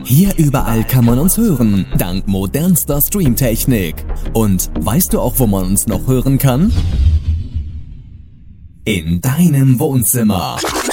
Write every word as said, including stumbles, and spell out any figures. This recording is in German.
Hier überall kann man uns hören, dank modernster Streamtechnik. Und weißt du auch, wo man uns noch hören kann? In deinem Wohnzimmer.